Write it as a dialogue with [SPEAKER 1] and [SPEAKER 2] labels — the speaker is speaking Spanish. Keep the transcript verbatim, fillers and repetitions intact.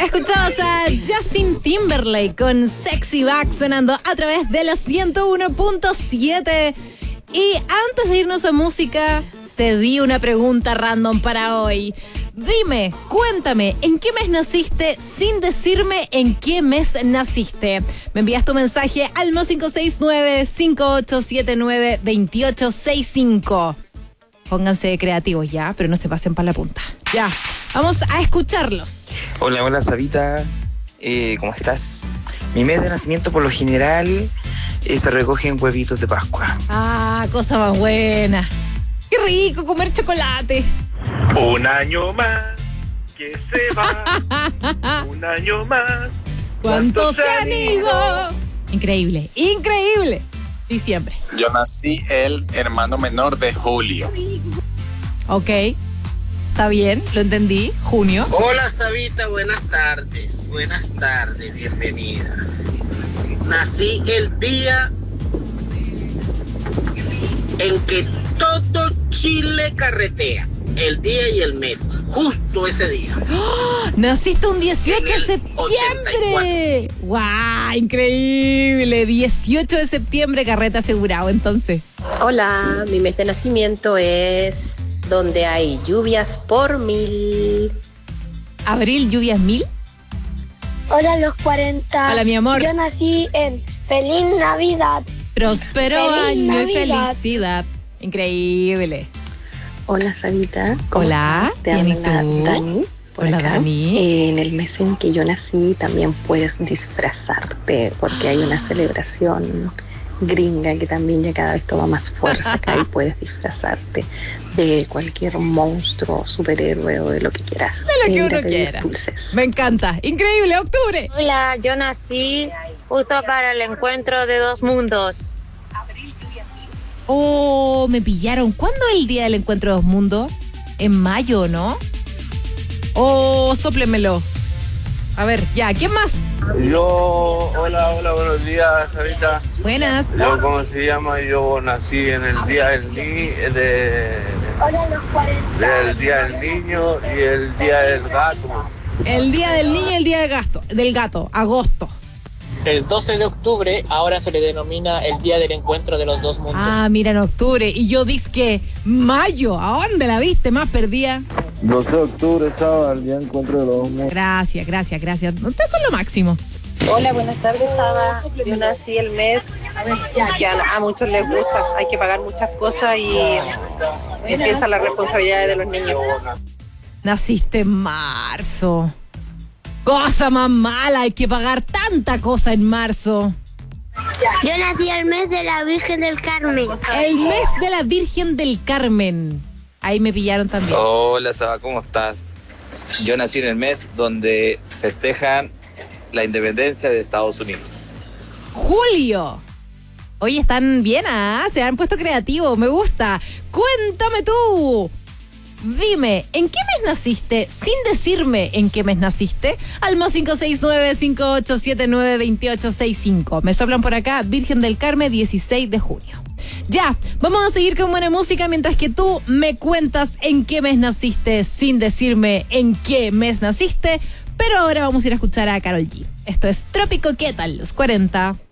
[SPEAKER 1] Escuchamos a Justin Timberlake con Sexy Back sonando a través de la ciento uno punto siete. Y antes de irnos a música, te di una pregunta random para hoy. Dime, cuéntame, ¿en qué mes naciste sin decirme en qué mes naciste? Me envías tu mensaje al más cinco seis nueve, cinco ocho siete nueve, dos ocho seis cinco. Pónganse creativos ya, pero no se pasen para la punta. Ya, vamos a escucharlos.
[SPEAKER 2] Hola, hola Sabita, eh, ¿cómo estás? Mi mes de nacimiento por lo general eh, se recogen huevitos de Pascua.
[SPEAKER 1] Ah, cosa más buena. Qué rico comer chocolate.
[SPEAKER 3] Un año más que se va, un año más.
[SPEAKER 1] ¿Cuántos se han ido? Increíble, increíble. Diciembre.
[SPEAKER 4] Yo nací el hermano menor de Julio.
[SPEAKER 1] Ok, está bien, lo entendí. Junio.
[SPEAKER 5] Hola Sabita, buenas tardes. Buenas tardes, bienvenida. Nací el día en que todo Chile carretea. El día y el mes, justo ese día.
[SPEAKER 1] ¡Oh! Naciste un dieciocho de septiembre. ¡Guau! Increíble. dieciocho de septiembre, carrete asegurado, entonces.
[SPEAKER 6] Hola, mi mes de nacimiento es donde hay lluvias por mil.
[SPEAKER 1] ¿Abril, lluvias mil?
[SPEAKER 7] Hola, los cuarenta.
[SPEAKER 1] Hola, mi amor.
[SPEAKER 7] Yo nací en Feliz Navidad.
[SPEAKER 1] Próspero
[SPEAKER 7] Feliz
[SPEAKER 1] año
[SPEAKER 7] Navidad.
[SPEAKER 1] y felicidad. Increíble.
[SPEAKER 8] Hola Sabita, ¿cómo
[SPEAKER 1] Hola,
[SPEAKER 8] estás? Te
[SPEAKER 1] bien, ¿y
[SPEAKER 8] habla
[SPEAKER 1] tú?
[SPEAKER 8] Dani. Por
[SPEAKER 1] Hola,
[SPEAKER 8] acá.
[SPEAKER 1] Dani.
[SPEAKER 8] Eh, en el mes en que yo nací también puedes disfrazarte porque hay una celebración gringa que también ya cada vez toma más fuerza acá y puedes disfrazarte de cualquier monstruo, superhéroe o de lo que quieras.
[SPEAKER 1] De lo que
[SPEAKER 8] Ir a
[SPEAKER 1] uno
[SPEAKER 8] pedir
[SPEAKER 1] quiera.
[SPEAKER 8] dulces.
[SPEAKER 1] Me encanta. Increíble, octubre.
[SPEAKER 9] Hola, yo nací justo para el encuentro de dos mundos.
[SPEAKER 1] Oh, me pillaron. ¿Cuándo es el día del encuentro de dos mundos? En mayo, ¿no? Oh, sóplemelo. A ver, ya, ¿quién más?
[SPEAKER 10] Yo, hola, hola, buenos días, Sabita.
[SPEAKER 1] Buenas.
[SPEAKER 10] Yo, ¿cómo se llama? Yo nací en el día del ni de,
[SPEAKER 7] Hola, los cuarenta.
[SPEAKER 10] del día del niño y el día del gato.
[SPEAKER 1] El día del niño y el día del gato, del gato, agosto.
[SPEAKER 11] El doce de octubre ahora se le denomina el Día del Encuentro de los Dos Mundos.
[SPEAKER 1] Ah, mira, en octubre. Y yo dizque mayo. ¿A dónde la viste más perdida?
[SPEAKER 10] doce de octubre, sábado, el día del encuentro de los dos mundos.
[SPEAKER 1] Gracias, gracias, gracias. Ustedes son lo máximo.
[SPEAKER 12] Hola, buenas tardes, Saba. Yo nací el mes que a, a muchos les gusta. Hay que pagar muchas cosas y empiezan las responsabilidades de los niños.
[SPEAKER 1] Naciste en marzo. Cosa más mala, hay que pagar tanta cosa en marzo.
[SPEAKER 7] Yo nací el mes de la Virgen del Carmen.
[SPEAKER 1] El mes de la Virgen del Carmen. Ahí me pillaron también.
[SPEAKER 2] Hola Saba, ¿cómo estás? Yo nací en el mes donde festejan la independencia de Estados Unidos.
[SPEAKER 1] Julio. Hoy están bien, ¿ah? Se han puesto creativos, me gusta. Cuéntame tú. Dime, ¿en qué mes naciste? Sin decirme en qué mes naciste. Al más cinco seis nueve, cinco ocho siete nueve, dos ocho seis cinco. Me soplan por acá, Virgen del Carmen, dieciséis de junio. Ya, vamos a seguir con buena música mientras que tú me cuentas en qué mes naciste sin decirme en qué mes naciste. Pero ahora vamos a ir a escuchar a Karol G. Esto es Trópico, ¿qué tal? Los cuarenta.